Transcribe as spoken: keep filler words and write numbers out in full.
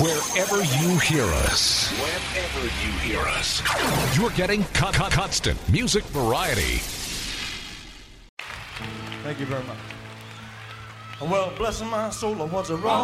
Wherever you hear us. Wherever you hear us. You're getting con- con- constant music variety. Thank you very much. Well, bless my soul, what's wrong?